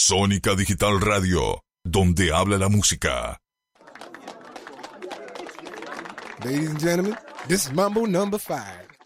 Sónica Digital Radio, donde habla la música. Ladies and gentlemen, this is Mambo number 5.